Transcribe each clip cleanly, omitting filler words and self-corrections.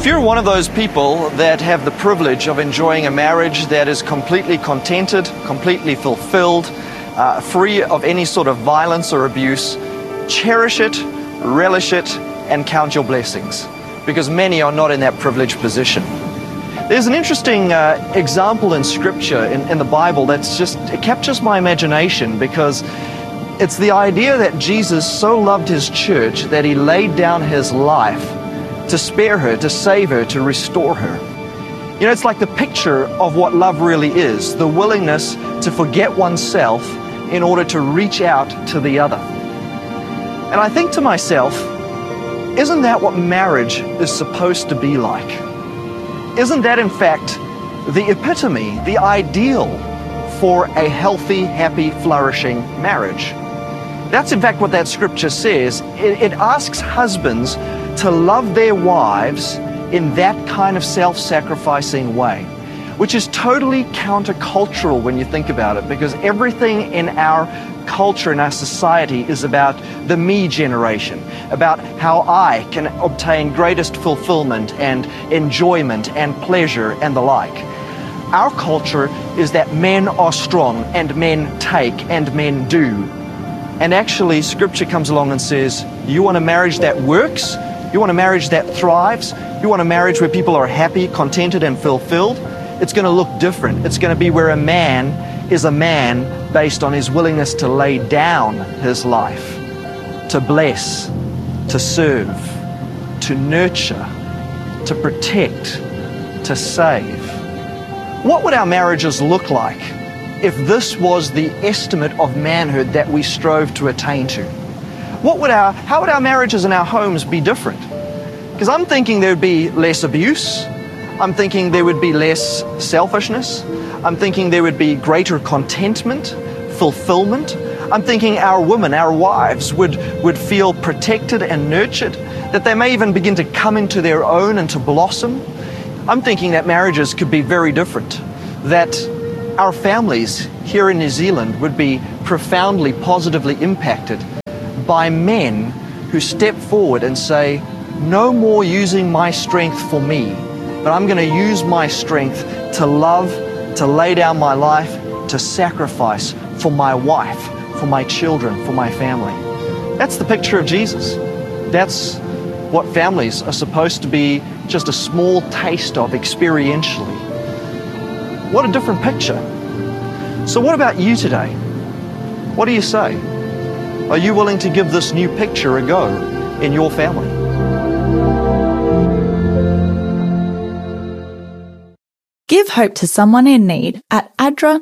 If you're one of those people that have the privilege of enjoying a marriage that is completely contented, completely fulfilled, free of any sort of violence or abuse, cherish it, relish it, and count your blessings, because many are not in that privileged position. There's an interesting example in Scripture, in the Bible, it captures my imagination, because it's the idea that Jesus so loved his church that he laid down his life to spare her, to save her, to restore her. You know, it's like the picture of what love really is, the willingness to forget oneself in order to reach out to the other. And I think to myself, isn't that what marriage is supposed to be like? Isn't that, in fact, the epitome, the ideal for a healthy, happy, flourishing marriage? That's, in fact, what that scripture says. It asks husbands to love their wives in that kind of self-sacrificing way, which is totally countercultural when you think about it, because everything in our culture, in our society, is about the me generation, about how I can obtain greatest fulfillment and enjoyment and pleasure and the like. Our culture is that men are strong and men take and men do. And actually, Scripture comes along and says, you want a marriage that works? You want a marriage that thrives? You want a marriage where people are happy, contented, and fulfilled? It's going to look different. It's going to be where a man is a man based on his willingness to lay down his life, to bless, to serve, to nurture, to protect, to save. What would our marriages look like if this was the estimate of manhood that we strove to attain to? How would our marriages and our homes be different? Because I'm thinking there would be less abuse. I'm thinking there would be less selfishness. I'm thinking there would be greater contentment, fulfillment. I'm thinking our women, our wives, would feel protected and nurtured, that they may even begin to come into their own and to blossom. I'm thinking that marriages could be very different, that our families here in New Zealand would be profoundly positively impacted by men who step forward and say, no more using my strength for me, but I'm going to use my strength to love, to lay down my life, to sacrifice for my wife, for my children, for my family. That's the picture of Jesus. That's what families are supposed to be just a small taste of experientially. What a different picture. So what about you today? What do you say? Are you willing to give this new picture a go in your family? Give hope to someone in need at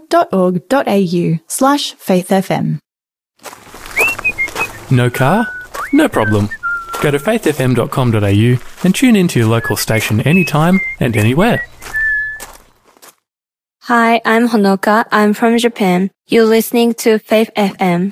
adra.org.au/faithfm. No car? No problem. Go to faithfm.com.au and tune into your local station anytime and anywhere. Hi, I'm Honoka. I'm from Japan. You're listening to Faith FM.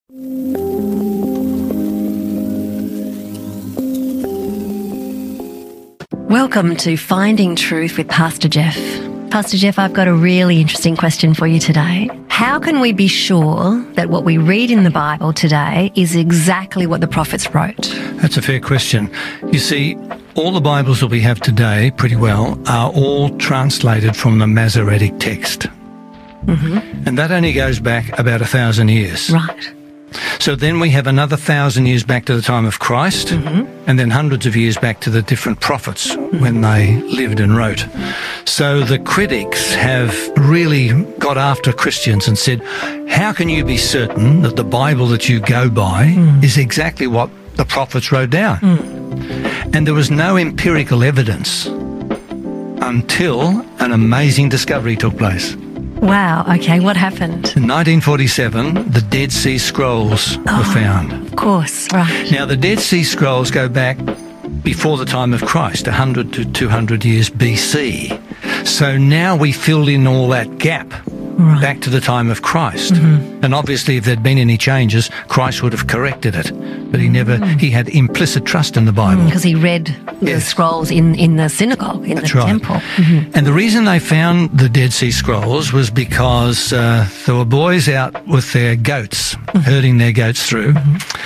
Welcome to Finding Truth with Pastor Jeff. Pastor Jeff, I've got a really interesting question for you today. How can we be sure that what we read in the Bible today is exactly what the prophets wrote? That's a fair question. You see, all the Bibles that we have today, pretty well, are all translated from the Masoretic text. Mm-hmm. And that only goes back about 1,000 years. Right. So then we have another 1,000 years back to the time of Christ, mm-hmm. and then hundreds of years back to the different prophets when they lived and wrote. So the critics have really got after Christians and said, how can you be certain that the Bible that you go by is exactly what the prophets wrote down? And there was no empirical evidence until an amazing discovery took place. Wow, okay, what happened? In 1947, the Dead Sea Scrolls were found. Of course, right. Now, the Dead Sea Scrolls go back before the time of Christ, 100 to 200 years BC. So now we filled in all that gap back to the time of Christ. Mm-hmm. And obviously, if there'd been any changes, Christ would have corrected it. But he never, he had implicit trust in the Bible. Because he read the scrolls in the synagogue, in the temple. Mm-hmm. And the reason they found the Dead Sea Scrolls was because there were boys out with their goats, herding their goats through.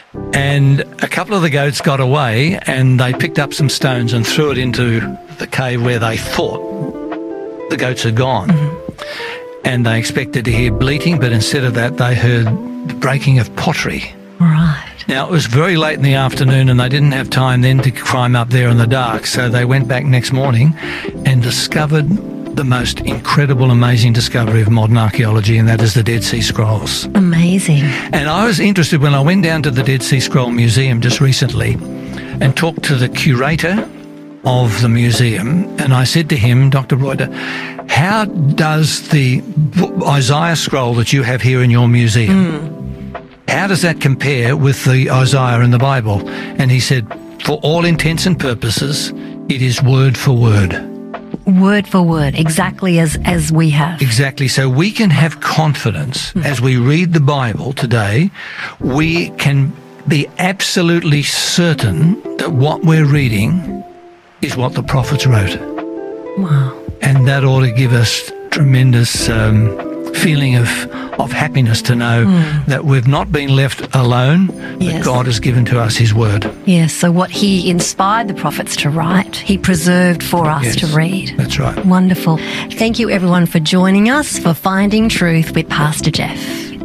And a couple of the goats got away, and they picked up some stones and threw it into the cave where they thought the goats had gone. And they expected to hear bleating, but instead of that, they heard the breaking of pottery. Right. Now, it was very late in the afternoon, and they didn't have time then to climb up there in the dark, so they went back next morning and discovered the most incredible, amazing discovery of modern archaeology, and that is the Dead Sea Scrolls. Amazing. And I was interested when I went down to the Dead Sea Scroll Museum just recently and talked to the curator of the museum, and I said to him, Dr. Reuter, how does the Isaiah scroll that you have here in your museum, how does that compare with the Isaiah in the Bible? And he said, for all intents and purposes, it is word for word. Word for word, exactly as we have. Exactly. So we can have confidence as we read the Bible today. We can be absolutely certain that what we're reading is what the prophets wrote. Wow. And that ought to give us tremendous feeling of happiness to know that we've not been left alone, but God has given to us his word. Yes, so what he inspired the prophets to write, he preserved for us to read. That's right. Wonderful. Thank you everyone for joining us for Finding Truth with Pastor Jeff.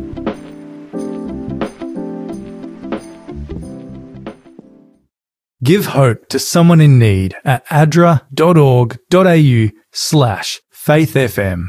Give hope to someone in need at adra.org.au/faithfm.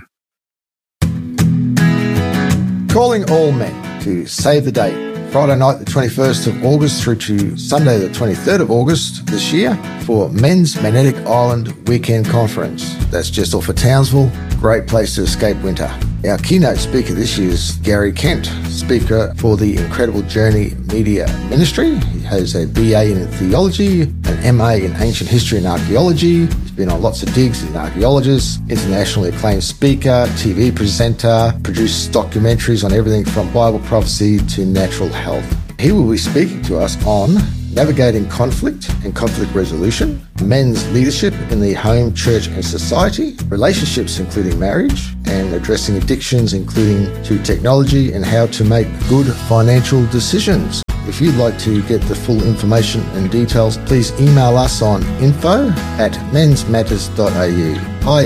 Calling all men to save the date. Friday night the 21st of August through to Sunday the 23rd of August this year for Men's Magnetic Island Weekend Conference. That's just off of Townsville. Great place to escape winter. Our keynote speaker this year is Gary Kent, speaker for the Incredible Journey Media Ministry. He has a BA in theology, an MA in ancient history and archaeology. He's been on lots of digs as an archaeologist, internationally acclaimed speaker, TV presenter, produced documentaries on everything from Bible prophecy to natural health. He will be speaking to us on navigating conflict and conflict resolution, men's leadership in the home, church and society, relationships including marriage, and addressing addictions including to technology and how to make good financial decisions. If you'd like to get the full information and details, please email us on info@mensmatters.au,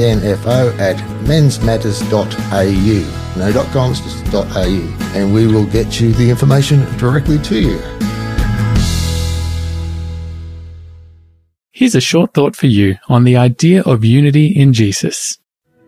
info@mensmatters.au. No .coms, just .au. And we will get you the information directly to you. Here's a short thought for you on the idea of unity in Jesus.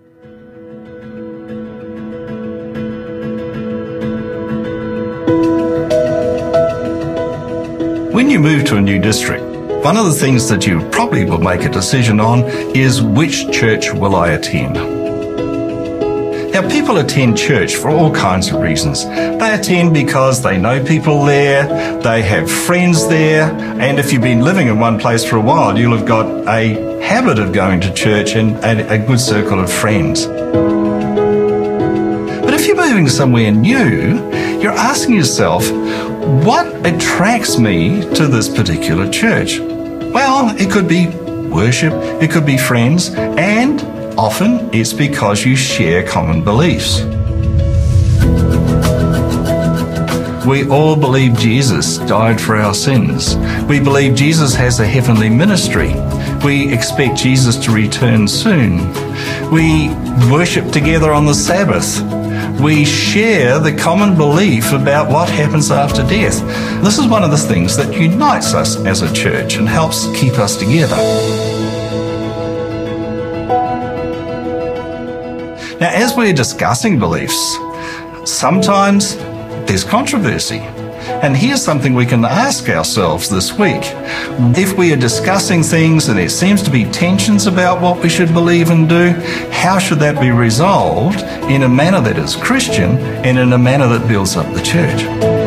When you move to a new district, one of the things that you probably will make a decision on is which church will I attend. Now, people attend church for all kinds of reasons. They attend because they know people there, they have friends there, and if you've been living in one place for a while, you'll have got a habit of going to church and a good circle of friends. But if you're moving somewhere new, you're asking yourself, what attracts me to this particular church? Well, it could be worship, it could be friends, and often it's because you share common beliefs. We all believe Jesus died for our sins. We believe Jesus has a heavenly ministry. We expect Jesus to return soon. We worship together on the Sabbath. We share the common belief about what happens after death. This is one of the things that unites us as a church and helps keep us together. Now, as we're discussing beliefs, sometimes there's controversy. And here's something we can ask ourselves this week. If we are discussing things and there seems to be tensions about what we should believe and do, how should that be resolved in a manner that is Christian and in a manner that builds up the church?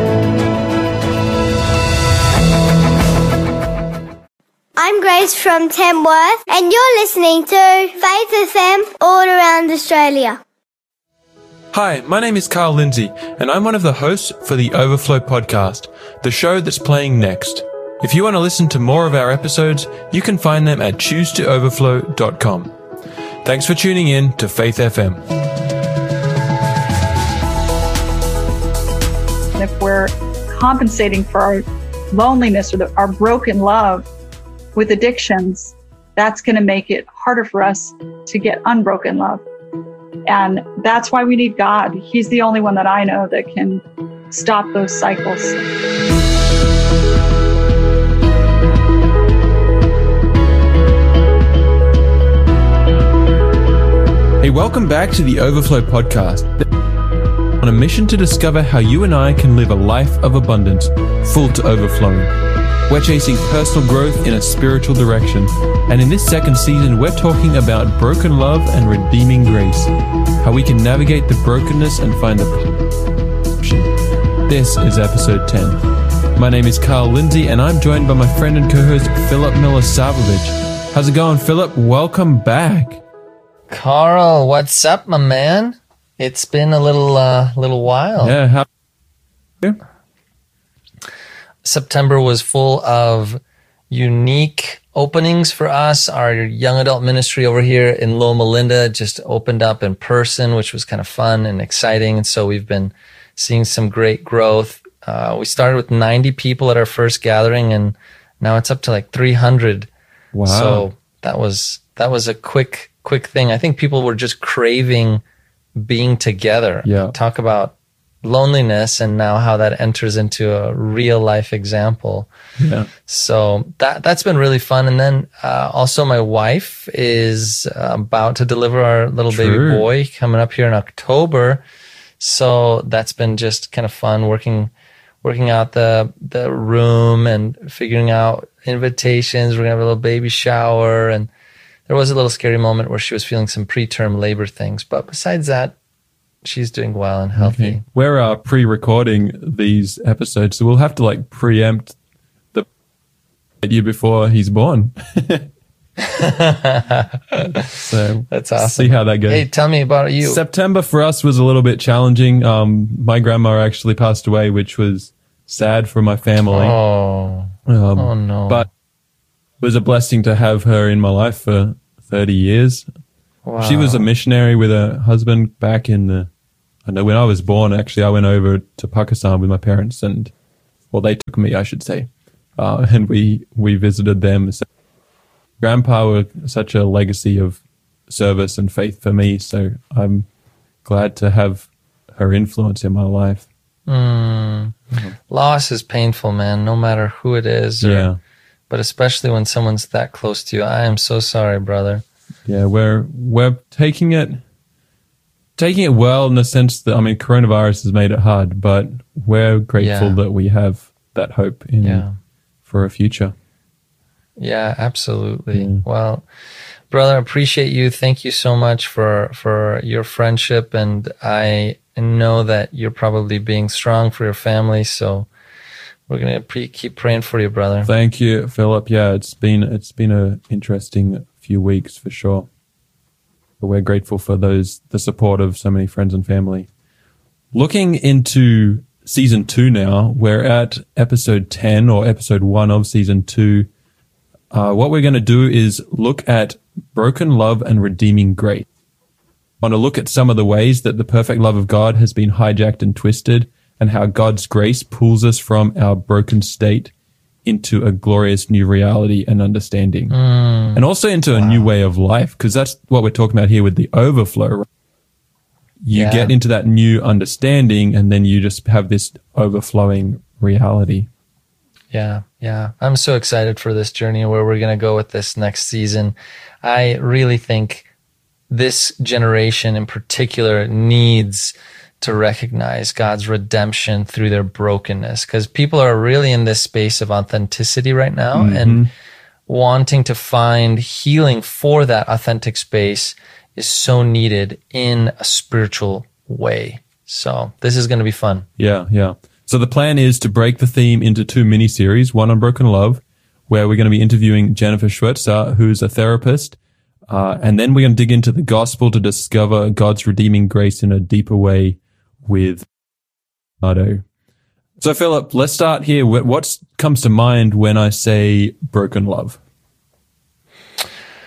I'm Grace from Tamworth, and you're listening to Faith FM all around Australia. Hi, my name is Carl Lindsay, and I'm one of the hosts for the Overflow podcast, the show that's playing next. If you want to listen to more of our episodes, you can find them at choosetooverflow.com. Thanks for tuning in to Faith FM. If we're compensating for our loneliness or our broken love with addictions, that's going to make it harder for us to get unbroken love. And that's why we need God. He's the only one that I know that can stop those cycles. Hey, welcome back to the Overflow Podcast. On a mission to discover how you and I can live a life of abundance, full to overflowing. We're chasing personal growth in a spiritual direction. And in this second season, we're talking about broken love and redeeming grace. How we can navigate the brokenness and find the passion. This is episode 10. My name is Carl Lindsay, and I'm joined by my friend and co-host, Philip Milosavljevic. How's it going, Philip? Welcome back. Carl, what's up, my man? It's been a little while. Yeah, how are you? September was full of unique openings for us. Our young adult ministry over here in Loma Linda just opened up in person, which was kind of fun and exciting. And so we've been seeing some great growth. We started with 90 people at our first gathering, and now it's up to like 300. Wow. So that was a quick thing. I think people were just craving being together. Yeah. Talk about loneliness and now how that enters into a real life example. Yeah. So that's been really fun. And then also my wife is about to deliver our little baby boy coming up here in October. So that's been just kind of fun working out the room and figuring out invitations. We're gonna have a little baby shower, and there was a little scary moment where she was feeling some preterm labor things. But besides that, she's doing well and healthy. Okay. We're pre-recording these episodes, so we'll have to like preempt the year before he's born. So that's awesome. See how that goes. Hey, tell me about you. September for us was a little bit challenging. My grandma actually passed away, which was sad for my family. Oh no. But it was a blessing to have her in my life for 30 years. Wow. She was a missionary with her husband back in I know when I was born, actually, I went over to Pakistan with my parents they took me, I should say. And we visited them. So Grandpa was such a legacy of service and faith for me. So I'm glad to have her influence in my life. Loss is painful, man, no matter who it is. But especially when someone's that close to you. I am so sorry, brother. Yeah, we're taking it well in the sense that, I mean, coronavirus has made it hard, but we're grateful that we have that hope for a future. Yeah, absolutely. Yeah. Well, brother, I appreciate you. Thank you so much for your friendship, and I know that you're probably being strong for your family, so we're going to keep praying for you, brother. Thank you, Philip. Yeah, it's been an interesting few weeks for sure. But we're grateful for the support of so many friends and family. Looking into season 2 now, we're at episode 10 or episode 1 of season 2. What we're going to do is look at broken love and redeeming grace. I want to look at some of the ways that the perfect love of God has been hijacked and twisted, and how God's grace pulls us from our broken state into a glorious new reality and understanding. And also into a new way of life, because that's what we're talking about here with the overflow. Right? You get into that new understanding, and then you just have this overflowing reality. Yeah. I'm so excited for this journey where we're going to go with this next season. I really think this generation in particular needs to recognize God's redemption through their brokenness, because people are really in this space of authenticity right now and wanting to find healing for that authentic space is so needed in a spiritual way. So this is going to be fun. Yeah. So the plan is to break the theme into 2 mini-series, one on broken love, where we're going to be interviewing Jennifer Schweitzer, who's a therapist, and then we're going to dig into the gospel to discover God's redeeming grace in a deeper way with Nardo. So Philip, let's start here. What comes to mind when I say broken love?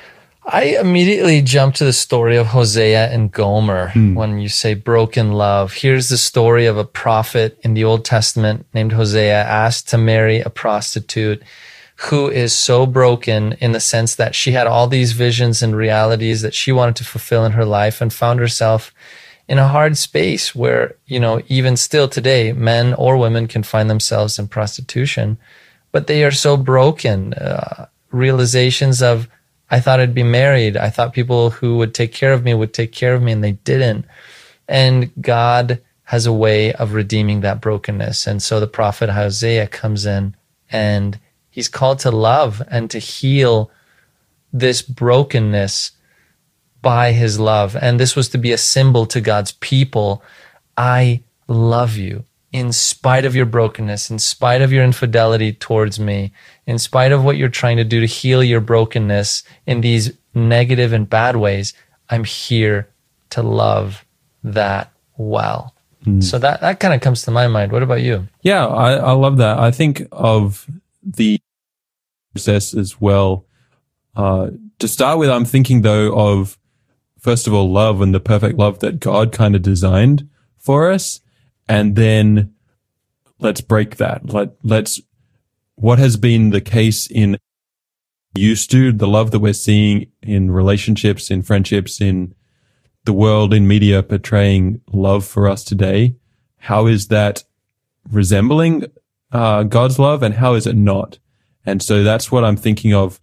I immediately jump to the story of Hosea and Gomer when you say broken love. Here's the story of a prophet in the Old Testament named Hosea asked to marry a prostitute who is so broken in the sense that she had all these visions and realities that she wanted to fulfill in her life and found herself in a hard space where, you know, even still today, men or women can find themselves in prostitution, but they are so broken. Realizations of, I thought I'd be married. I thought people who would take care of me would take care of me, and they didn't. And God has a way of redeeming that brokenness. And so the prophet Hosea comes in, and he's called to love and to heal this brokenness by his love. And this was to be a symbol to God's people. I love you in spite of your brokenness, in spite of your infidelity towards me, in spite of what you're trying to do to heal your brokenness in these negative and bad ways. I'm here to love that well. So that kind of comes to my mind. What about you? Yeah, I love that. I think of the process as well. To start with, I'm thinking though of, first of all, love and the perfect love that God kind of designed for us. And then let's break that. Let's, what has been the case in used to, the love that we're seeing in relationships, in friendships, in the world, in media portraying love for us today. How is that resembling God's love, and how is it not? And so that's what I'm thinking of.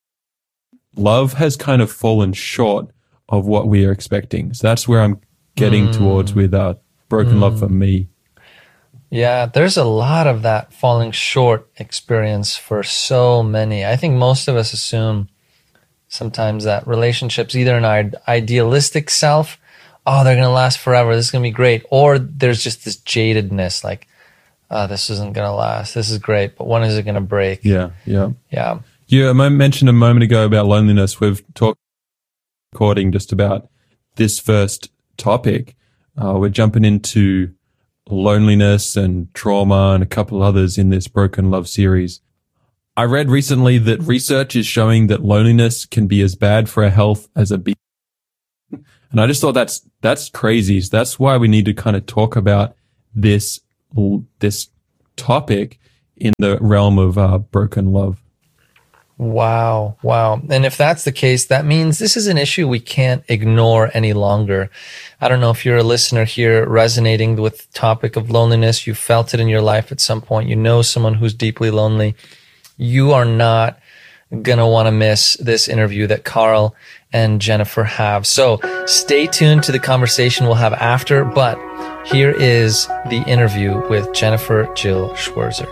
Love has kind of fallen short of what we are expecting. So that's where I'm getting towards with broken love for me. Yeah, there's a lot of that falling short experience for so many. I think most of us assume sometimes that relationships, either in our idealistic self, oh, they're going to last forever, this is going to be great, or there's just this jadedness, like, oh, this isn't going to last, this is great, but when is it going to break? Yeah. Yeah. You mentioned a moment ago about loneliness. We've talked recording just about this first topic. We're jumping into loneliness and trauma and a couple others in this Broken Love series. I read recently that research is showing that loneliness can be as bad for our health as a bee. And I just thought that's crazy. So that's why we need to kind of talk about this topic in the realm of broken love. Wow. And if that's the case, that means this is an issue we can't ignore any longer. I don't know if you're a listener here resonating with the topic of loneliness. You felt it in your life at some point. You know someone who's deeply lonely. You are not going to want to miss this interview that Carl and Jennifer have. So stay tuned to the conversation we'll have after, but here is the interview with Jennifer Jill Schwerzer.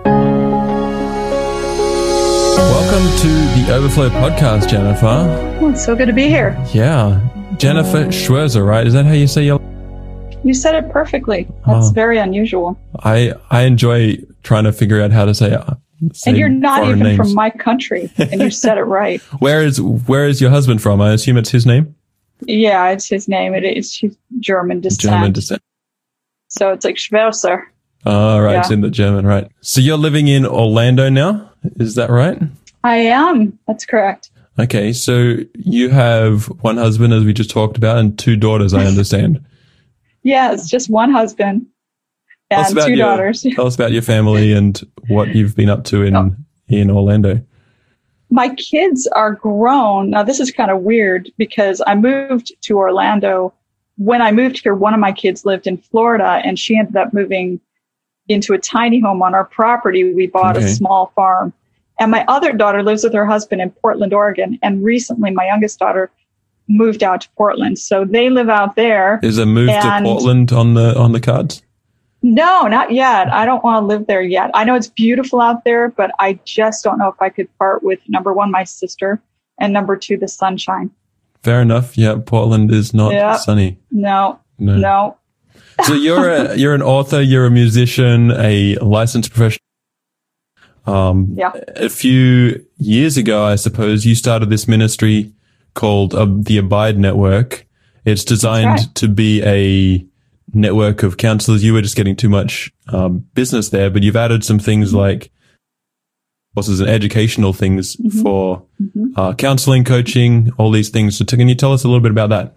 Welcome to the Overflow podcast, Jennifer. Oh, it's so good to be here. Yeah. Jennifer Schwerzer, right? Is that how you say your... You said it perfectly. That's very unusual. I enjoy trying to figure out how to say it. And you're not even names. From my country, and you said it right. Where is your husband from? I assume it's his name? Yeah, it's his name. He's German descent. So it's like Schwerzer. Oh, right. Yeah. It's in the German, right. So you're living in Orlando now? Is that right? I am. That's correct. Okay. So you have one husband, as we just talked about, and two daughters, I understand. Yes, just one husband and two daughters. Tell us about your family and what you've been up to in Orlando. My kids are grown. Now, this is kind of weird because I moved to Orlando. When I moved here, one of my kids lived in Florida, and she ended up moving into a tiny home on our property. We bought a small farm. And my other daughter lives with her husband in Portland, Oregon. And recently, my youngest daughter moved out to Portland. So they live out there. Is a move to Portland on the cards? No, not yet. I don't want to live there yet. I know it's beautiful out there, but I just don't know if I could part with, number one, my sister, and number two, the sunshine. Fair enough. Yeah, Portland is not sunny. No. So you're an author, you're a musician, a licensed professional. A few years ago, I suppose, you started this ministry called the Abide Network. It's designed to be a network of counselors. You were just getting too much business there, but you've added some things like courses and educational things for counseling, coaching, all these things. So can you tell us a little bit about that?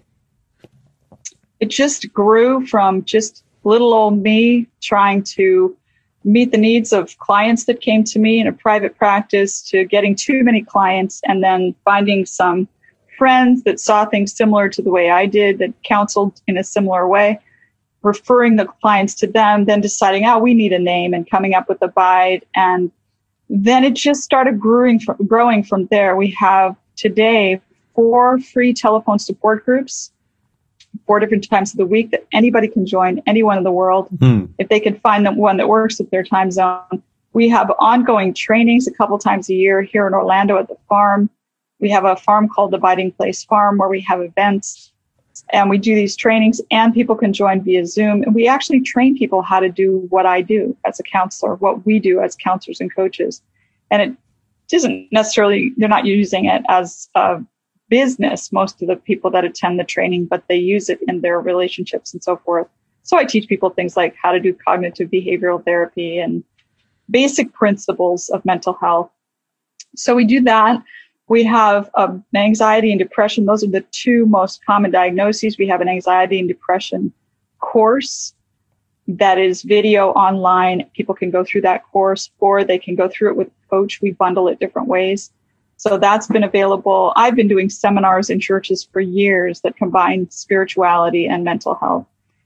It just grew from just little old me trying to meet the needs of clients that came to me in a private practice to getting too many clients and then finding some friends that saw things similar to the way I did, that counseled in a similar way, referring the clients to them, then deciding, we need a name and coming up with Abide. And then it just started growing from there. We have today 4 free telephone support groups, 4 different times of the week that anybody can join, anyone in the world, if they can find one that works with their time zone. We have ongoing trainings a couple times a year here in Orlando at the farm. We have a farm called Abiding Place Farm where we have events and we do these trainings and people can join via Zoom. And we actually train people how to do what I do as a counselor, what we do as counselors and coaches. And it isn't necessarily, they're not using it as a business, most of the people that attend the training, but they use it in their relationships and so forth. So I teach people things like how to do cognitive behavioral therapy and basic principles of mental health. So we do that. We have anxiety and depression. Those are the 2 most common diagnoses. We have an anxiety and depression course that is video online. People can go through that course or they can go through it with a coach. We bundle it different ways. So that's been available. I've been doing seminars in churches for years that combine spirituality and mental health.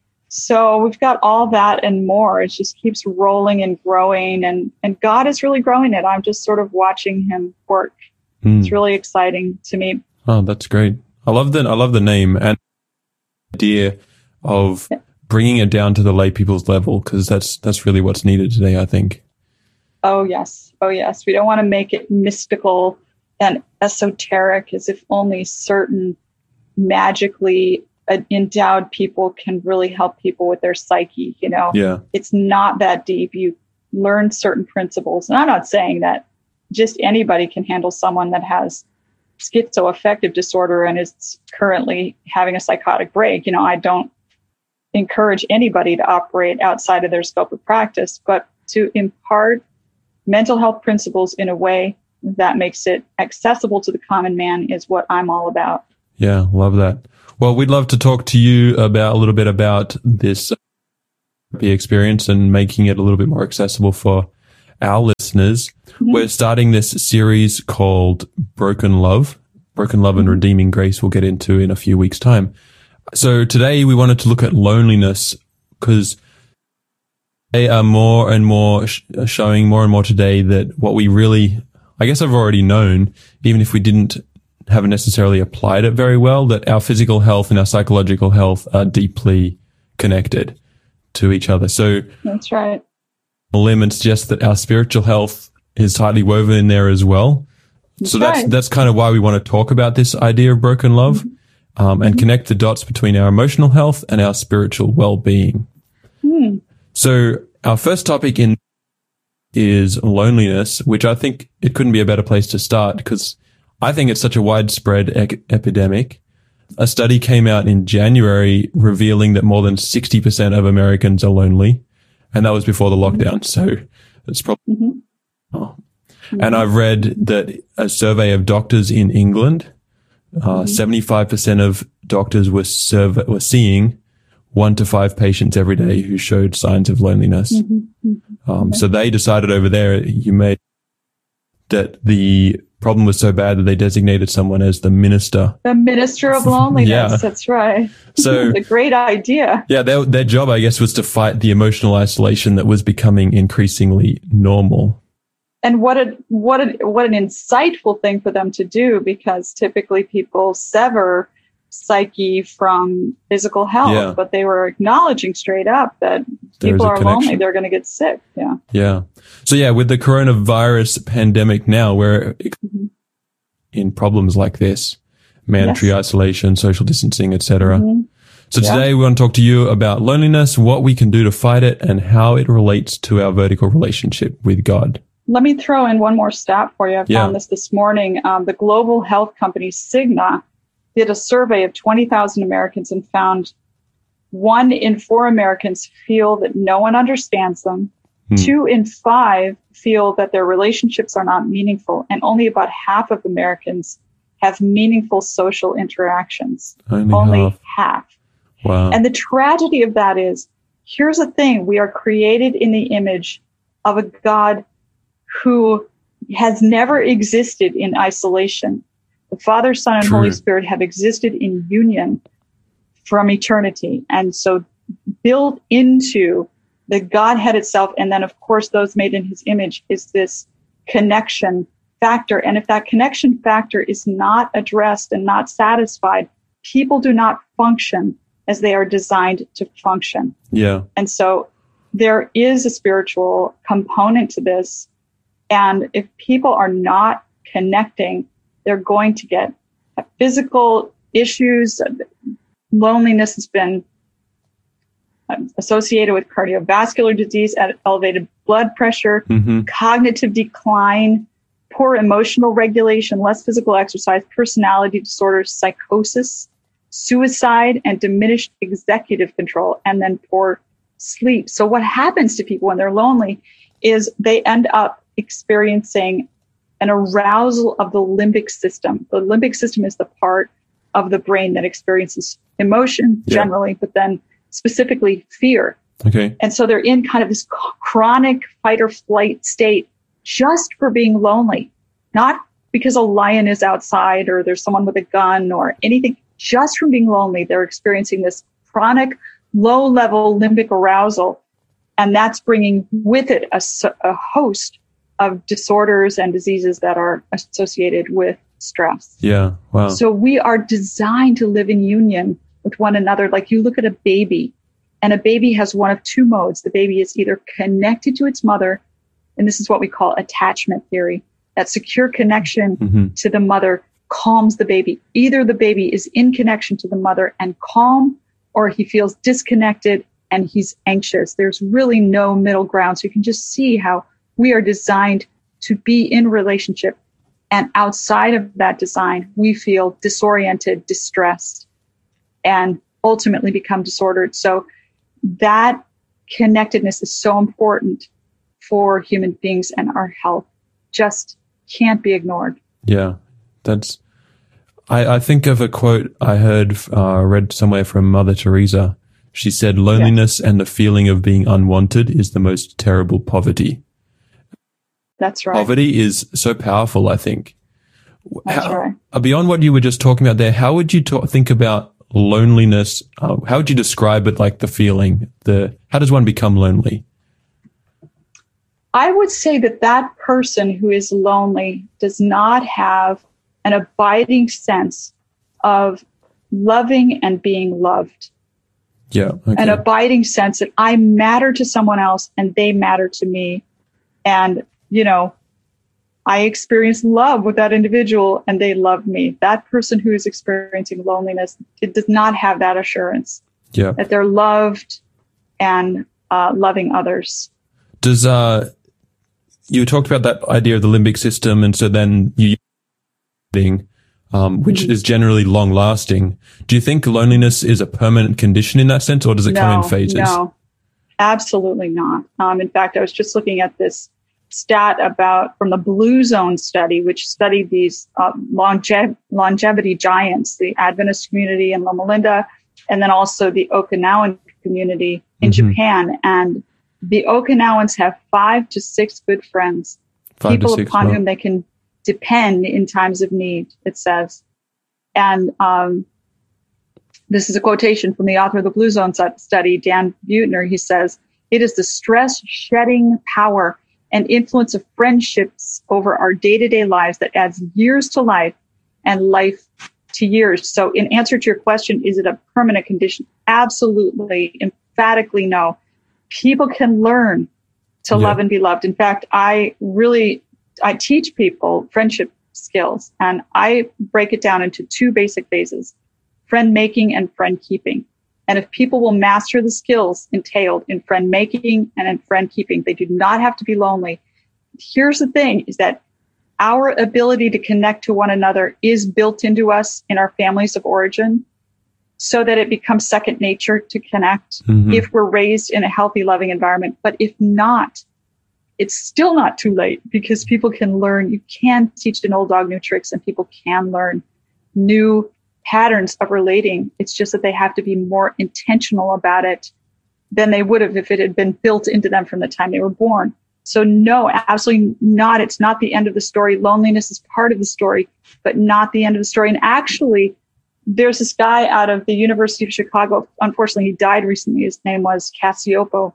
So we've got all that and more. It just keeps rolling and growing and God is really growing it. I'm just sort of watching him work. It's really exciting to me. Oh, that's great. I love the name and the idea of bringing it down to the lay people's level, because that's really what's needed today, I think. Oh, yes. We don't want to make it mystical and esoteric as if only certain magically endowed people can really help people with their psyche, Yeah. It's not that deep. You learn certain principles. And I'm not saying that just anybody can handle someone that has schizoaffective disorder and is currently having a psychotic break. I don't encourage anybody to operate outside of their scope of practice, but to impart mental health principles in a way that makes it accessible to the common man is what I'm all about. Yeah, love that. Well, we'd love to talk to you a little bit about this experience and making it a little bit more accessible for our listeners. We're starting this series called Broken Love and Redeeming Grace we'll get into in a few weeks' time. So today we wanted to look at loneliness because they are more and more showing more and more today that what we really, I guess I've already known, even if we didn't haven't necessarily applied it very well, that our physical health and our psychological health are deeply connected to each other. So that's right. It's just that our spiritual health is tightly woven in there as well. So that's kind of why we want to talk about this idea of broken love, and connect the dots between our emotional health and our spiritual well-being. So our first topic is loneliness, which I think it couldn't be a better place to start because I think it's such a widespread epidemic. A study came out in January revealing that more than 60% of Americans are lonely, and that was before the lockdown. So it's probably, and I've read that a survey of doctors in England, 75% of doctors were seeing 1 to 5 patients every day who showed signs of loneliness. So they decided over there, that the problem was so bad that they designated someone as the minister. The minister of loneliness. Yeah. That's right. So it's a great idea. Yeah. Their job, I guess, was to fight the emotional isolation that was becoming increasingly normal. And what an insightful thing for them to do, because typically people sever psyche from physical health, but they were acknowledging straight up that people are lonely, they're going to get sick. Yeah. So with the coronavirus pandemic now, we're in problems like this, mandatory isolation, social distancing, etc. So today we want to talk to you about loneliness, what we can do to fight it, and how it relates to our vertical relationship with God. Let me throw in one more stat for you. I found this morning. The global health company Cigna did a survey of 20,000 Americans and found 1 in 4 Americans feel that no one understands them, 2 in 5 feel that their relationships are not meaningful, and only about half of Americans have meaningful social interactions. Only half. Wow. And the tragedy of that is, here's the thing, we are created in the image of a God who has never existed in isolation. The Father, Son, and Holy Spirit have existed in union from eternity. And so built into the Godhead itself, and then, of course, those made in his image, is this connection factor. And if that connection factor is not addressed and not satisfied, people do not function as they are designed to function. Yeah. And so there is a spiritual component to this. And if people are not connecting, they're going to get physical issues. Loneliness has been associated with cardiovascular disease, elevated blood pressure, cognitive decline, poor emotional regulation, less physical exercise, personality disorders, psychosis, suicide, and diminished executive control, and then poor sleep. So what happens to people when they're lonely is they end up experiencing an arousal of the limbic system. The limbic system is the part of the brain that experiences emotion generally, but then specifically fear. Okay. And so they're in kind of this chronic fight or flight state just for being lonely, not because a lion is outside or there's someone with a gun or anything. Just from being lonely, they're experiencing this chronic low level limbic arousal. And that's bringing with it a host of disorders and diseases that are associated with stress. Yeah. Wow. So we are designed to live in union with one another. Like you look at a baby, and a baby has one of two modes. The baby is either connected to its mother, and this is what we call attachment theory. That secure connection to the mother calms the baby. Either the baby is in connection to the mother and calm, or he feels disconnected and he's anxious. There's really no middle ground. So you can just see how we are designed to be in relationship. And outside of that design, we feel disoriented, distressed, and ultimately become disordered. So that connectedness is so important for human beings and our health. Just can't be ignored. Yeah, that's. I think of a quote I heard, read somewhere from Mother Teresa. She said, "Loneliness and the feeling of being unwanted is the most terrible poverty." That's right. Poverty is so powerful, I think. That's right. Beyond what you were just talking about there, how would you think about loneliness? How would you describe it, like the feeling? How does one become lonely? I would say that person who is lonely does not have an abiding sense of loving and being loved. Yeah. Okay. An abiding sense that I matter to someone else and they matter to me. And, I experience love with that individual and they love me. That person who is experiencing loneliness, it does not have that assurance that they're loved and loving others. Does you talked about that idea of the limbic system, and so then which is generally long lasting. Do you think loneliness is a permanent condition in that sense, or does it come in phases? No, absolutely not. In fact, I was just looking at this stat from the Blue Zone study, which studied these longevity giants, the Adventist community in Loma Linda, and then also the Okinawan community in Japan. And the Okinawans have 5 to 6 good friends, people upon whom they can depend in times of need, it says. And this is a quotation from the author of the Blue Zone study, Dan Buettner. He says, "It is the stress-shedding power and influence of friendships over our day-to-day lives that adds years to life and life to years." So in answer to your question, is it a permanent condition? Absolutely, emphatically no. People can learn to love and be loved. In fact, I teach people friendship skills, and I break it down into 2 basic phases: friend making and friend keeping. And if people will master the skills entailed in friend making and in friend keeping, they do not have to be lonely. Here's the thing, is that our ability to connect to one another is built into us in our families of origin, so that it becomes second nature to connect if we're raised in a healthy, loving environment. But if not, it's still not too late, because people can learn. You can teach an old dog new tricks, and people can learn new patterns of relating. It's just that they have to be more intentional about it than they would have if it had been built into them from the time they were born. So no, absolutely not. It's not the end of the story. Loneliness is part of the story, but not the end of the story. And actually, there's this guy out of the University of Chicago. Unfortunately, he died recently. His name was Cacioppo.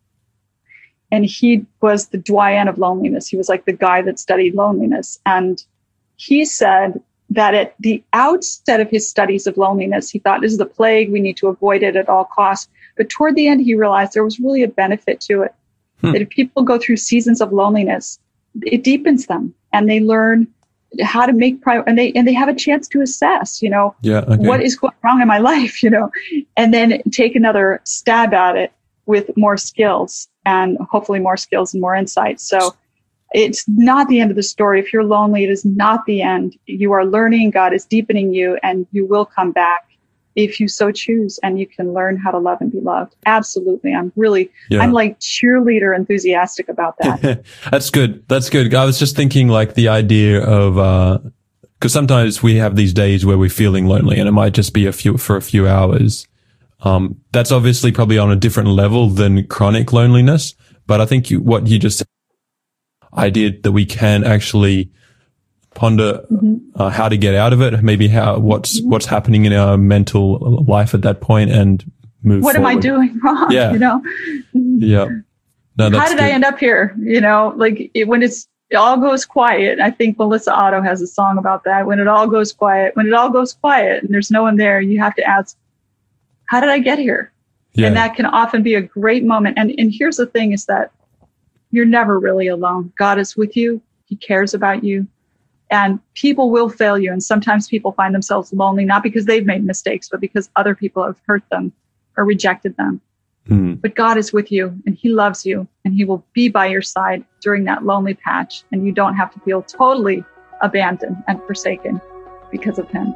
And he was the doyen of loneliness. He was like the guy that studied loneliness. And he said that at the outset of his studies of loneliness, he thought, this is a plague. We need to avoid it at all costs. But toward the end, he realized there was really a benefit to it. That if people go through seasons of loneliness, it deepens them, and they learn how to make and they have a chance to assess, what is going wrong in my life, and then take another stab at it with more skills, and hopefully more skills and more insight. So it's not the end of the story. If you're lonely, it is not the end. You are learning. God is deepening you, and you will come back if you so choose, and you can learn how to love and be loved. Absolutely. I'm like cheerleader enthusiastic about that. That's good. That's good. I was just thinking like the idea of, cause sometimes we have these days where we're feeling lonely, and it might just be for a few hours. That's obviously probably on a different level than chronic loneliness, but I think what you just said, idea that we can actually ponder how to get out of it, maybe what's happening in our mental life at that point, and move what forward. Am I doing wrong? Yeah. Yeah. No, how did I end up here? When it all goes quiet. I think Melissa Otto has a song about that. When it all goes quiet, and there's no one there, you have to ask, how did I get here? Yeah. And that can often be a great moment. And here's the thing is that you're never really alone. God is with you. He cares about you. And people will fail you. And sometimes people find themselves lonely, not because they've made mistakes, but because other people have hurt them or rejected them. But God is with you, and He loves you, and He will be by your side during that lonely patch. And you don't have to feel totally abandoned and forsaken because of Him.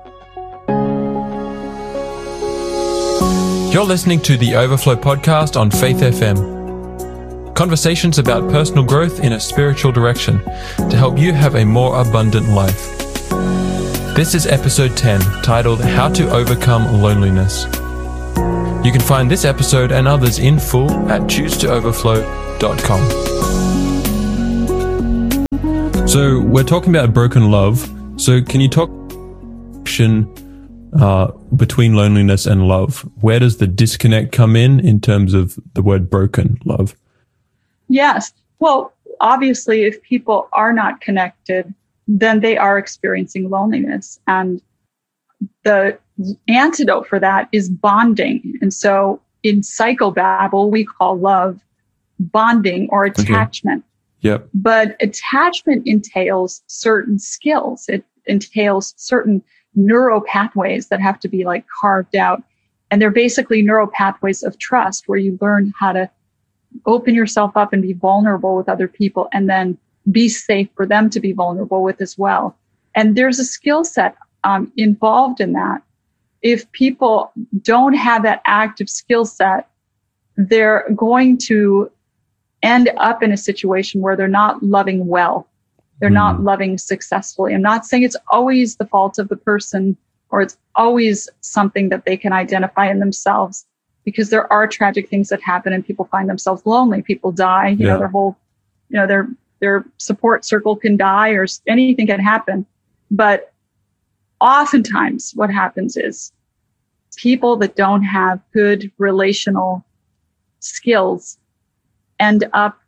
You're listening to the Overflow podcast on Faith FM. Conversations about personal growth in a spiritual direction to help you have a more abundant life. This is episode 10, titled How to Overcome Loneliness. You can find this episode and others in full at choosetooverflow.com. So we're talking about broken love. So can you talk between loneliness and love? Where does the disconnect come in terms of the word broken love? Yes. Well, obviously, if people are not connected, then they are experiencing loneliness. And the antidote for that is bonding. And so in psychobabble, we call love bonding or attachment. Okay. Yep. But attachment entails certain skills. It entails certain neural pathways that have to be like carved out. And they're basically neural pathways of trust, where you learn how to open yourself up and be vulnerable with other people, and then be safe for them to be vulnerable with as well. And there's a skill set involved in that. If people don't have that active skill set, they're going to end up in a situation where they're not loving well. They're not loving successfully. I'm not saying it's always the fault of the person, or it's always something that they can identify in themselves, because there are tragic things that happen and people find themselves lonely. People die, you know, their whole, their support circle can die, or anything can happen. But oftentimes what happens is people that don't have good relational skills end up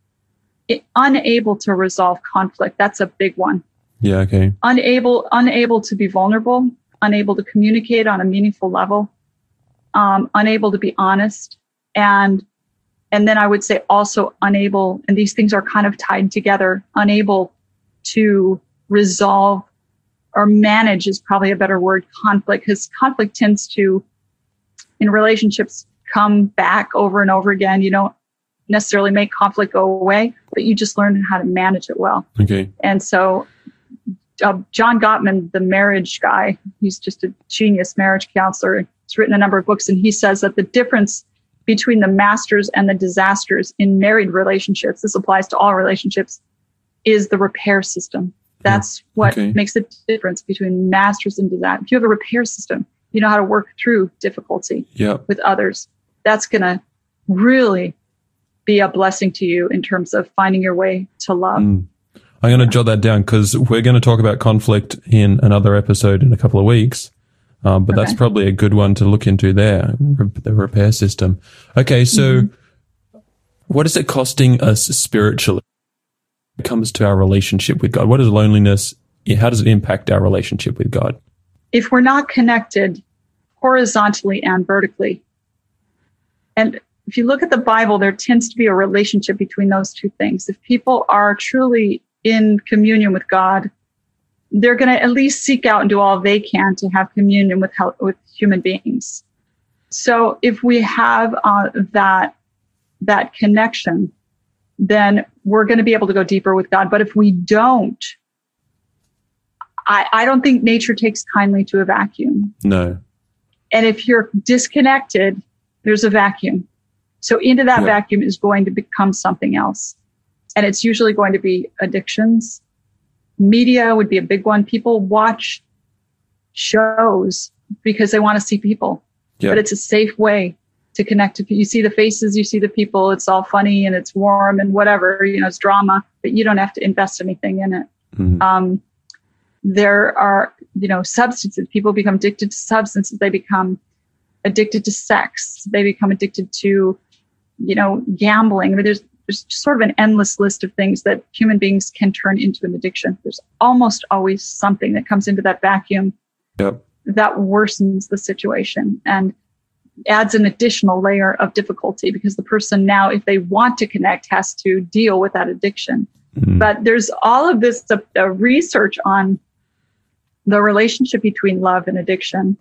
unable to resolve conflict. That's a big one. Yeah. Okay. Unable to be vulnerable, unable to communicate on a meaningful level, unable to be honest. And then I would say also unable, and these things are kind of tied together, unable to resolve or manage is probably a better word, conflict, because conflict tends to, in relationships, come back over and over again. You don't necessarily make conflict go away, but you just learn how to manage it well. Okay. And so John Gottman, the marriage guy, he's just a genius marriage counselor. He's written a number of books, and he says that the difference between the masters and the disasters in married relationships, this applies to all relationships, is the repair system. That's what makes the difference between masters and disasters. If you have a repair system, you know how to work through difficulty with others. That's going to really be a blessing to you in terms of finding your way to love. I'm going to jot that down because we're going to talk about conflict in another episode in a couple of weeks. But that's probably a good one to look into there, the repair system. Okay, so what is it costing us spiritually when it comes to our relationship with God? What is loneliness? How does it impact our relationship with God? If we're not connected horizontally and vertically, and if you look at the Bible, there tends to be a relationship between those two things. If people are truly in communion with God, they're going to at least seek out and do all they can to have communion with human beings. So if we have that connection, then we're going to be able to go deeper with God. But if we don't, I don't think nature takes kindly to a vacuum. No. And if you're disconnected, there's a vacuum. So into that vacuum is going to become something else. And it's usually going to be addictions. Media would be a big one. People watch shows because they want to see people, but it's a safe way to connect to people. You see the faces, you see the people. It's all funny and it's warm and whatever, it's drama, but you don't have to invest anything in it. There are, substances. People become addicted to substances. They become addicted to sex. They become addicted to, gambling. I mean, there's sort of an endless list of things that human beings can turn into an addiction. There's almost always something that comes into that vacuum that worsens the situation and adds an additional layer of difficulty because the person now, if they want to connect, has to deal with that addiction. But there's all of this research on the relationship between love and addiction.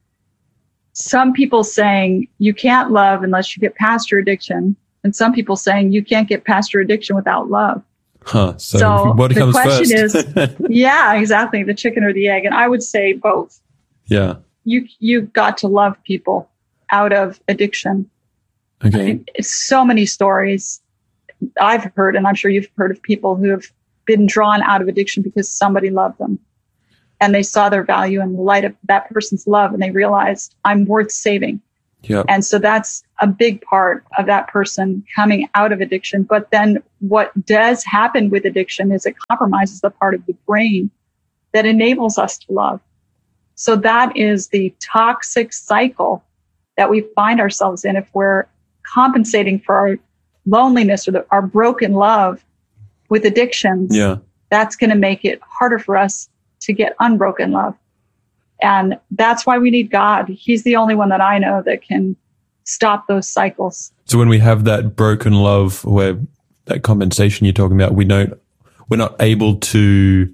Some people saying you can't love unless you get past your addiction. And some people saying you can't get past your addiction without love. So what comes first? The question is, exactly, the chicken or the egg. And I would say both. Yeah. You've got to love people out of addiction. Okay. I mean, so many stories I've heard, and I'm sure you've heard of people who have been drawn out of addiction because somebody loved them. And they saw their value in the light of that person's love, and they realized I'm worth saving. And so that's a big part of that person coming out of addiction. But then what does happen with addiction is it compromises the part of the brain that enables us to love. So that is the toxic cycle that we find ourselves in if we're compensating for our loneliness or our broken love with addictions. That's going to make it harder for us to get unbroken love. And that's why we need God. He's the only one that I know that can stop those cycles. So when we have that broken love, where that compensation you're talking about, we're not able to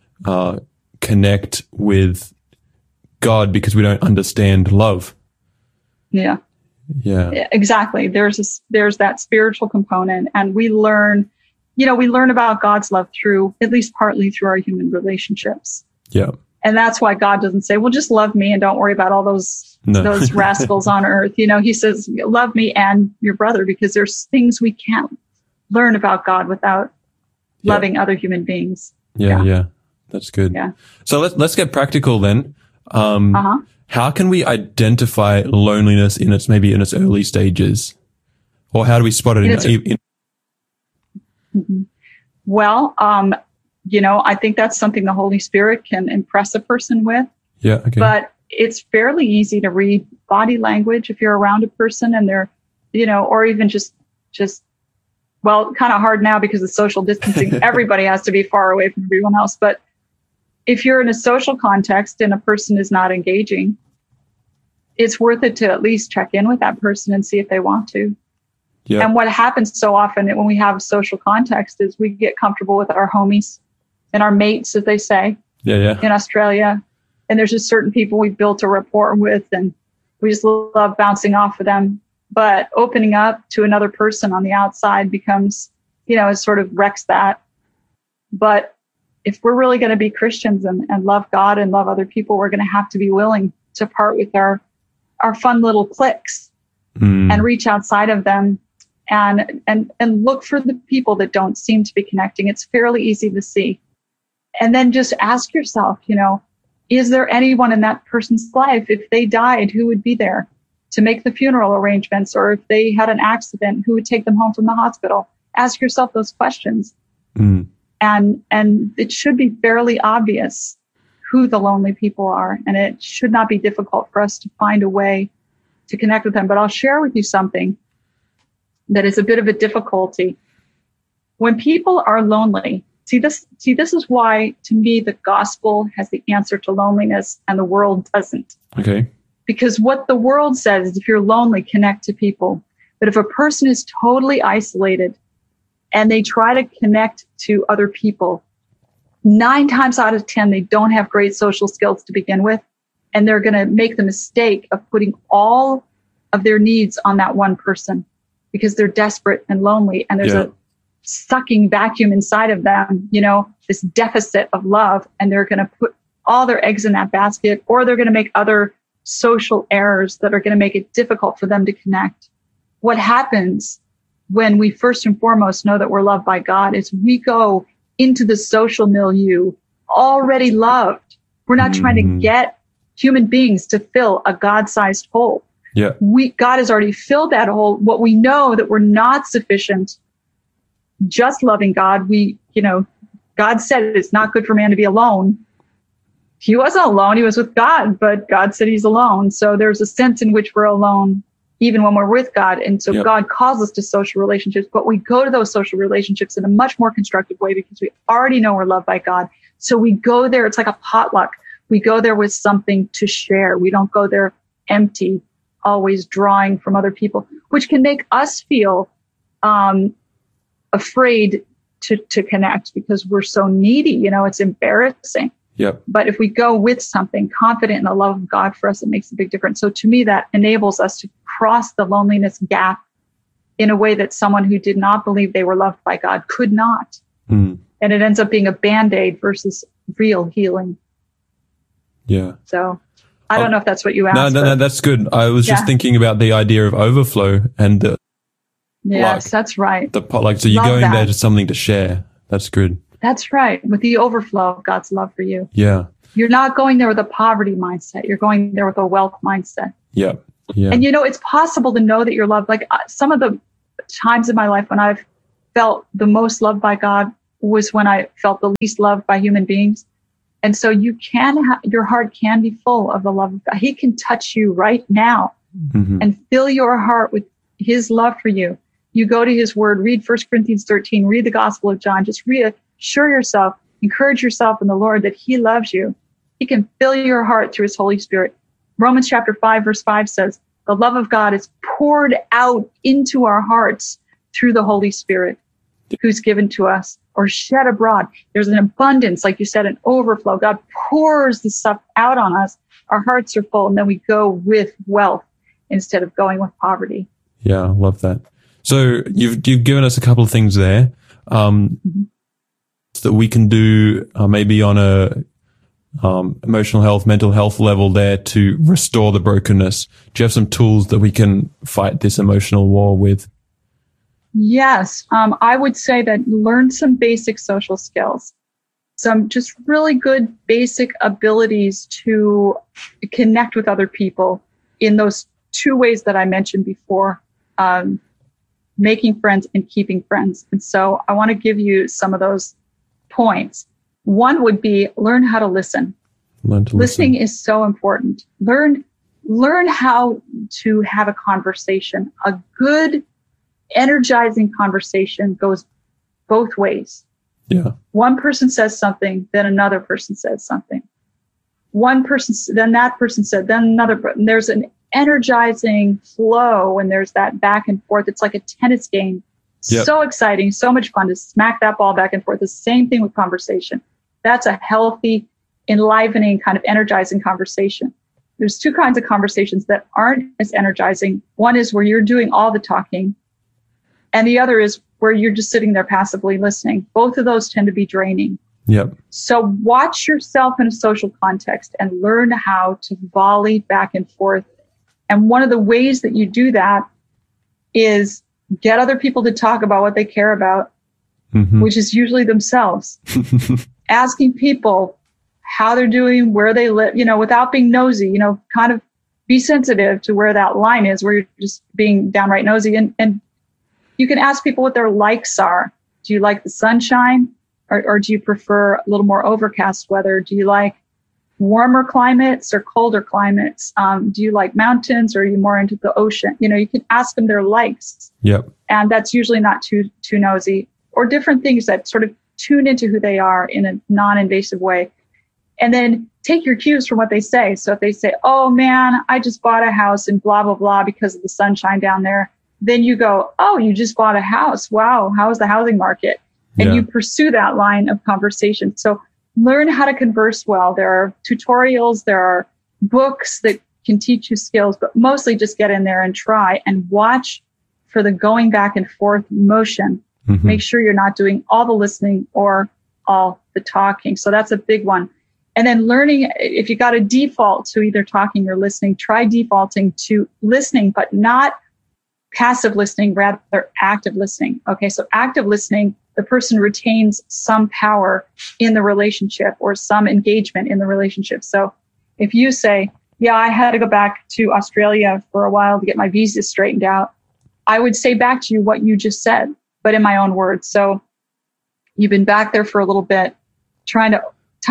connect with God because we don't understand love. Yeah, exactly. There's that spiritual component, and we learn about God's love through, at least partly through our human relationships. And that's why God doesn't say, well, just love me and don't worry about all those rascals on earth. He says, love me and your brother, because there's things we can't learn about God without loving other human beings. That's good. So let's get practical then. How can we identify loneliness in its early stages? Or how do we spot it Well, I think that's something the Holy Spirit can impress a person with. But it's fairly easy to read body language if you're around a person and they're, or even just, well, kind of hard now because of social distancing. Everybody has to be far away from everyone else. But if you're in a social context and a person is not engaging, it's worth it to at least check in with that person and see if they want to. And what happens so often when we have a social context is we get comfortable with our homies and our mates, as they say, in Australia. And there's just certain people we built a rapport with, and we just love bouncing off of them. But opening up to another person on the outside becomes, it sort of wrecks that. But if we're really going to be Christians and love God and love other people, we're going to have to be willing to part with our fun little cliques and reach outside of them and look for the people that don't seem to be connecting. It's fairly easy to see. And then just ask yourself, is there anyone in that person's life, if they died, who would be there to make the funeral arrangements? Or if they had an accident, who would take them home from the hospital? Ask yourself those questions. And it should be fairly obvious who the lonely people are. And it should not be difficult for us to find a way to connect with them. But I'll share with you something that is a bit of a difficulty. When people are lonely, see, this is why, to me, the gospel has the answer to loneliness and the world doesn't. Okay. Because what the world says is if you're lonely, connect to people. But if a person is totally isolated and they try to connect to other people, 9 times out of 10, they don't have great social skills to begin with. And they're going to make the mistake of putting all of their needs on that one person because they're desperate and lonely. And there's a sucking vacuum inside of them, this deficit of love. And they're going to put all their eggs in that basket, or they're going to make other social errors that are going to make it difficult for them to connect. What happens when we first and foremost know that we're loved by God is we go into the social milieu already loved. We're not trying to get human beings to fill a God-sized hole. Yeah. God has already filled that hole. What we know that we're not sufficient, just loving God. God said it's not good for man to be alone. He wasn't alone. He was with God, but God said he's alone. So there's a sense in which we're alone even when we're with God. And so God calls us to social relationships, but we go to those social relationships in a much more constructive way because we already know we're loved by God. So we go there. It's like a potluck. We go there with something to share. We don't go there empty, always drawing from other people, which can make us feel afraid to connect because we're so needy. It's embarrassing. Yep. But if we go with something confident in the love of God for us, it makes a big difference. So to me, that enables us to cross the loneliness gap in a way that someone who did not believe they were loved by God could not. And it ends up being a Band-Aid versus real healing. Yeah. So I don't know if that's what you asked. No, that's good. I was just thinking about the idea of overflow and the. Yes, that's right. The pot, so you're Love going that. there to something to share. That's good. That's right. With the overflow of God's love for you. Yeah. You're not going there with a poverty mindset. You're going there with a wealth mindset. Yeah. Yeah. And it's possible to know that you're loved. Like some of the times in my life when I've felt the most loved by God was when I felt the least loved by human beings. And so your heart can be full of the love of God. He can touch you right now and fill your heart with his love for you. You go to his word, read 1 Corinthians 13, read the Gospel of John, just reassure yourself, encourage yourself in the Lord that he loves you. He can fill your heart through his Holy Spirit. Romans chapter 5, verse 5 says, the love of God is poured out into our hearts through the Holy Spirit who's given to us or shed abroad. There's an abundance, like you said, an overflow. God pours the stuff out on us. Our hearts are full, and then we go with wealth instead of going with poverty. Yeah, I love that. So you've given us a couple of things there that we can do maybe on a emotional health, mental health level there to restore the brokenness. Do you have some tools that we can fight this emotional war with? Yes. I would say that learn some basic social skills, some just really good basic abilities to connect with other people in those 2 ways that I mentioned before, making friends and keeping friends. And so I want to give you some of those points. One would be learn how to listen. Listening is so important. Learn how to have a conversation. A good, energizing conversation goes both ways. Yeah. One person says something, then another person says something. One person, then that person said, then another person. There's an energizing flow and there's that back and forth. It's like a tennis game. Yep. So exciting, so much fun to smack that ball back and forth. The same thing with conversation. That's a healthy, enlivening, kind of energizing conversation. There's 2 kinds of conversations that aren't as energizing. One is where you're doing all the talking, and the other is where you're just sitting there passively listening. Both of those tend to be draining. Yep. So watch yourself in a social context and learn how to volley back and forth And one of the ways that you do that is get other people to talk about what they care about, which is usually themselves. Asking people how they're doing, where they live, without being nosy, kind of be sensitive to where that line is, where you're just being downright nosy. And you can ask people what their likes are. Do you like the sunshine, or do you prefer a little more overcast weather? Do you like warmer climates or colder climates? Do you like mountains, or are you more into the ocean? You can ask them their likes. Yep. And that's usually not too nosy, or different things that sort of tune into who they are in a non-invasive way. And then take your cues from what they say. So if they say, oh man, I just bought a house in blah, blah, blah because of the sunshine down there, then you go, oh, you just bought a house. Wow. How is the housing market? And you pursue that line of conversation. So learn how to converse well. There are tutorials, there are books that can teach you skills, but mostly just get in there and try and watch for the going back and forth motion. Make sure you're not doing all the listening or all the talking. So that's a big one. And then learning, if you got a default to either talking or listening, try defaulting to listening, but not passive listening, rather active listening. Okay. So active listening, the person retains some power in the relationship or some engagement in the relationship. So if you say, yeah, I had to go back to Australia for a while to get my visa straightened out, I would say back to you what you just said, but in my own words. So you've been back there for a little bit, trying to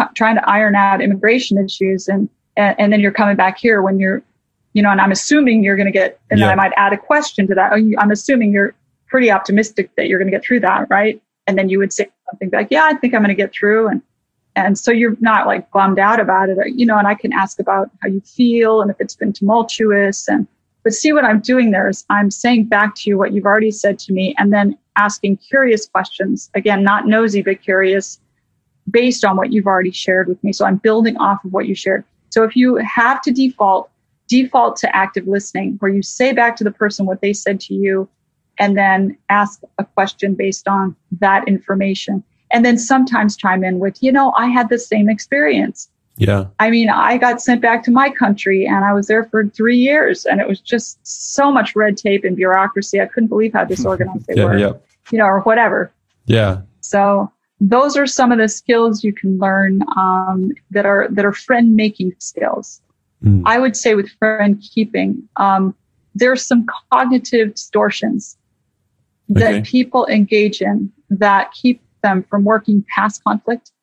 iron out immigration issues, and then you're coming back here when you're, and I'm assuming you're going to get, and then I might add a question to that. I'm assuming you're pretty optimistic that you're going to get through that, right? And then you would say something like, yeah, I think I'm going to get through. And so you're not like bummed out about it, and I can ask about how you feel and if it's been tumultuous. But see, what I'm doing there is I'm saying back to you what you've already said to me, and then asking curious questions. Again, not nosy, but curious, based on what you've already shared with me. So I'm building off of what you shared. So if you have to default to active listening, where you say back to the person what they said to you, and then ask a question based on that information. And then sometimes chime in with, I had the same experience. Yeah. I mean, I got sent back to my country and I was there for 3 years, and it was just so much red tape and bureaucracy. I couldn't believe how disorganized they were, or whatever. Yeah. So those are some of the skills you can learn, that are friend making skills. I would say with friend keeping, there's some cognitive distortions that people engage in that keep them from working past conflict